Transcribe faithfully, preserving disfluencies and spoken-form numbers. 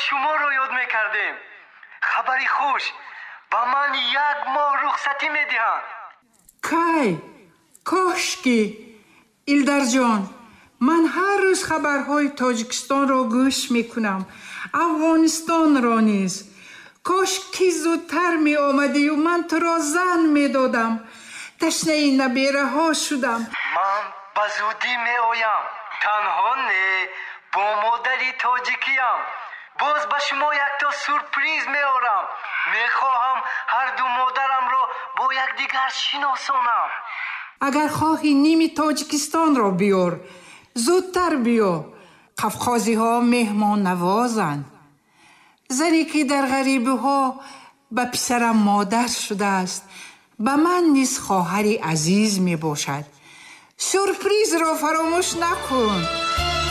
шуморо ёд мекардем. хабари хуш, ба ман як моҳ рухсатӣ медиҳанд. кай кошки илдарҷон, ман ҳар рӯз хабарҳои Тоҷикистонро гӯш мекунам, Афғонистонро низ. кошки зудтар меомадию ман туро зан медодам. ташнаи набераҳо шудам. ман ба зудӣ меоям. танҳо не, бо модари тоҷикиям. боз ба шумо якто сюрприз меорам. мехоҳам ҳарду модарамро бо якдигар шиносонам. агар хоҳӣ ними Тоҷикистонро биёр. зудтар биё. қавқозиҳо меҳмон навозанд. зане ки дар ғарибиҳо ба писарам модар шудааст, ба ман низ хоҳари азиз мебошад. сюрпризро фаромӯш накун.